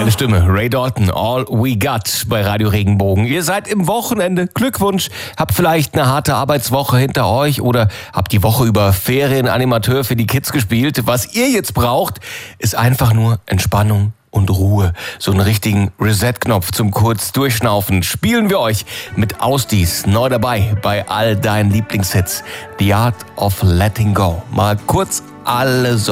Geile Stimme, Ray Dalton, All We Got bei Radio Regenbogen. Ihr seid im Wochenende, Glückwunsch, habt vielleicht eine harte Arbeitswoche hinter euch oder habt die Woche über Ferienanimateur für die Kids gespielt. Was ihr jetzt braucht, ist einfach nur Entspannung und Ruhe. So einen richtigen Reset-Knopf zum kurz Durchschnaufen spielen wir euch mit Ausdies neu dabei bei all deinen Lieblingshits. The Art of Letting Go. Mal kurz alle